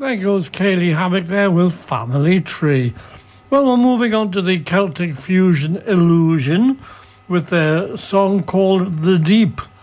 There goes Kaylee Hammock there with Family Tree. Well, we're moving on to the Celtic fusion Illusion with their song called The Deep.